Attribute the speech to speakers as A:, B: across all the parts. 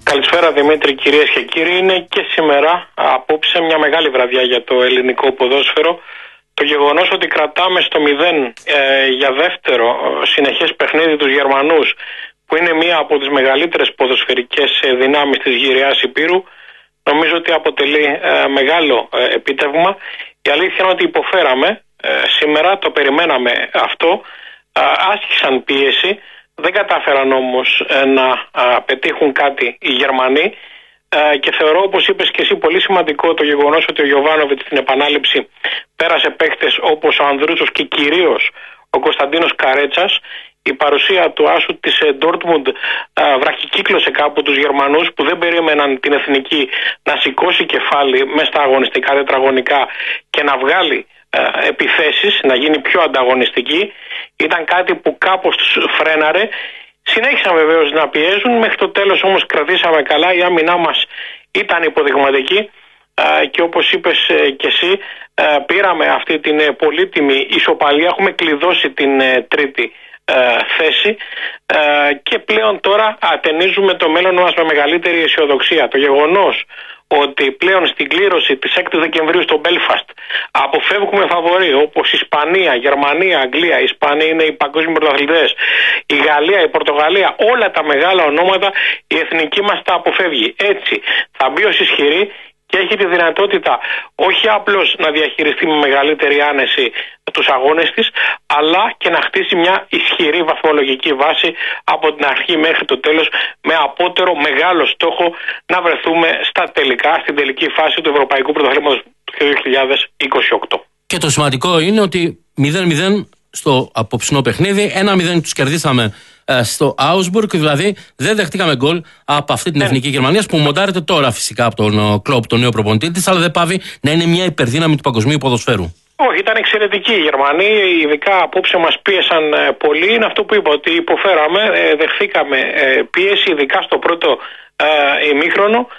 A: Καλησπέρα Δημήτρη, κυρίες και κύριοι. Είναι και σήμερα, απόψε, μια μεγάλη βραδιά για το ελληνικό ποδόσφαιρο. Το γεγονός ότι κρατάμε στο 0 για δεύτερο συνεχές παιχνίδι τους Γερμανούς, που είναι μία από τις μεγαλύτερες ποδοσφαιρικές δυνάμεις της γυριάς Υπήρου, νομίζω ότι αποτελεί μεγάλο επίτευγμα. Η αλήθεια είναι ότι υποφέραμε σήμερα, το περιμέναμε αυτό, άσκησαν πίεση, δεν κατάφεραν όμως να πετύχουν κάτι οι Γερμανοί και θεωρώ, όπως είπες και εσύ, πολύ σημαντικό το γεγονός ότι ο Γιοβάνοβιτς στην επανάληψη πέρασε παίχτες όπως ο Ανδρούτσος και κυρίως ο Κωνσταντίνος Καρέτσας. Η παρουσία του άσου της Ντόρτμουντ βραχικύκλωσε κάπου τους Γερμανούς που δεν περίμεναν την εθνική να σηκώσει κεφάλι μέσα στα αγωνιστικά τετραγωνικά και να βγάλει επιθέσεις, να γίνει πιο ανταγωνιστική. Ήταν κάτι που κάπως τους φρέναρε. Συνέχισαν βεβαίως να πιέζουν, μέχρι το τέλος όμως κρατήσαμε καλά, η άμυνά μας ήταν υποδειγματική και όπως είπες και εσύ, πήραμε αυτή την πολύτιμη ισοπαλία, έχουμε κλειδώσει την τρίτη θέση και πλέον τώρα ατενίζουμε το μέλλον μας με μεγαλύτερη αισιοδοξία. Το γεγονός ότι πλέον στην κλήρωση της 6ης Δεκεμβρίου στο Μπέλφαστ αποφεύγουμε φαβορί όπως Ισπανία, Γερμανία, Αγγλία. Οι Ισπανοί είναι οι παγκόσμιοι πρωταθλητές, η Γαλλία, η Πορτογαλία, όλα τα μεγάλα ονόματα η εθνική μας τα αποφεύγει. Έτσι θα μπει ως ισχυρή και έχει τη δυνατότητα όχι απλώς να διαχειριστεί με μεγαλύτερη άνεση τους αγώνες της, αλλά και να χτίσει μια ισχυρή βαθμολογική βάση από την αρχή μέχρι το τέλος, με απότερο μεγάλο στόχο να βρεθούμε στα τελικά, στην τελική φάση του Ευρωπαϊκού Πρωταθλήματος του 2028.
B: Και το σημαντικό είναι ότι 0-0 στο απόψινό παιχνίδι, 1-0 τους κερδίσαμε στο Augsburg, δηλαδή δεν δεχτήκαμε γκολ από αυτή την εθνική Γερμανία που μοντάρεται τώρα φυσικά από τον Κλοπ, τον νέο προπονητή της, αλλά δεν πάβει να είναι μια υπερδύναμη του παγκοσμίου ποδοσφαίρου. Όχι, ήταν εξαιρετική οι Γερμανοί, ειδικά απόψε μας πίεσαν πολύ. Είναι αυτό που είπα, ότι υποφέραμε, δεχθήκαμε πίεση, ειδικά στο πρώτο ημίχρονο.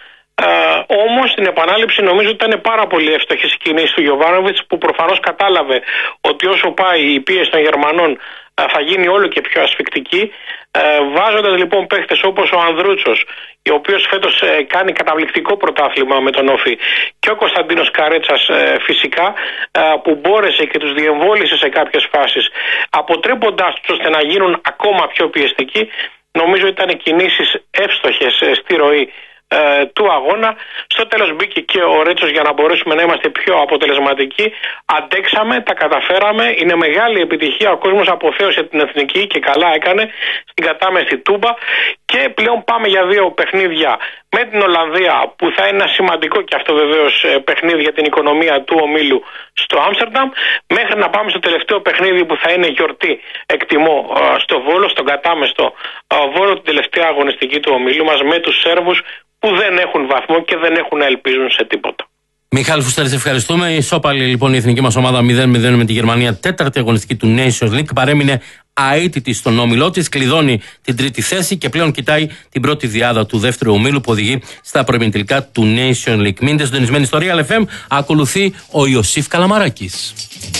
B: Όμως στην επανάληψη νομίζω ότι ήταν πάρα πολύ εύστοχες οι κινήσεις του Γιοβάνοβιτς, που προφανώς κατάλαβε ότι όσο πάει η πίεση των Γερμανών θα γίνει όλο και πιο ασφικτική, βάζοντας λοιπόν παίχτες όπως ο Ανδρούτσος, ο οποίος φέτος κάνει καταπληκτικό πρωτάθλημα με τον Όφη, και ο Κωνσταντίνος Καρέτσας φυσικά, που μπόρεσε και τους διεμβόλησε σε κάποιες φάσεις, αποτρέποντάς τους ώστε να γίνουν ακόμα πιο πιεστικοί. Νομίζω ήταν κινήσεις εύστοχες στη ροή του αγώνα. Στο τέλος μπήκε και ο Ρέτσος για να μπορέσουμε να είμαστε πιο αποτελεσματικοί. Αντέξαμε, τα καταφέραμε. Είναι μεγάλη επιτυχία. Ο κόσμος αποθέωσε την εθνική και καλά έκανε στην κατάμεστη Τούμπα. Και πλέον πάμε για 2 παιχνίδια με την Ολλανδία, που θα είναι ένα σημαντικό και αυτό βεβαίως παιχνίδι για την οικονομία του ομίλου στο Άμστερνταμ, μέχρι να πάμε στο τελευταίο παιχνίδι που θα είναι γιορτή, εκτιμώ, στο Βόλο, στον κατάμεστο Βόλο, την τελευταία αγωνιστική του ομίλου μας, με τους Σέρβους που δεν έχουν βαθμό και δεν έχουν να ελπίζουν σε τίποτα. Μιχάλη Φουστέρη, ευχαριστούμε. Ισόπαλη λοιπόν η εθνική μας ομάδα 0-0 με τη Γερμανία, τέταρτη αγωνιστική του Nations League. Παρέμεινε αίτητη στον όμιλό της, κλειδώνει την τρίτη θέση και πλέον κοιτάει την πρώτη διάδα του δεύτερου ομίλου που οδηγεί στα προημιτελικά του Nation League. Μείνετε συντονισμένοι στο Real FM. Ακολουθεί ο Ιωσήφ Καλαμαράκης.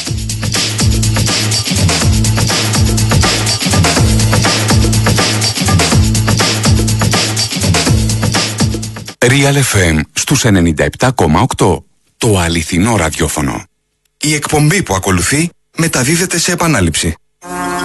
C: Real FM στους 97,8. Το αληθινό ραδιόφωνο. Η εκπομπή που ακολουθεί μεταδίδεται σε επανάληψη.